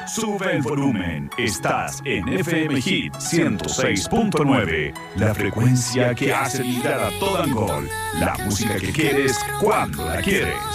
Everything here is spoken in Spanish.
Sube el volumen. Estás en FM Hit 106.9. La frecuencia que hace vibrar a todo Angol. La música que quieres cuando la quieres.